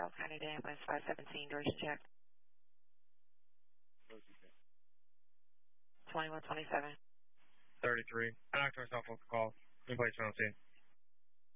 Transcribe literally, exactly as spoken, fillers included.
South County Ambulance five seventeen, duration check. twenty-one twenty-seven. thirty-three. I knocked myself off the call. Replace on scene.